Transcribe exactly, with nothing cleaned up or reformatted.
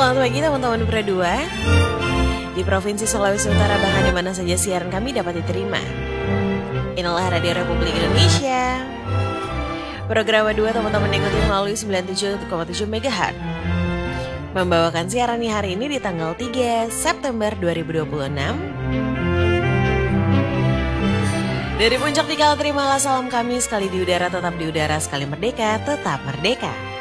Selamat pagi teman-teman Pro dua. Di Provinsi Sulawesi Utara bahkan di mana saja siaran kami dapat diterima. Inilah Radio Republik Indonesia. Program dua teman-teman ikuti melalui sembilan puluh tujuh koma tujuh megahertz. Membawakan siarannya hari ini di tanggal tiga September dua ribu dua puluh enam. Dari puncak Tikal terimalah salam kami, sekali di udara tetap di udara, sekali merdeka tetap merdeka.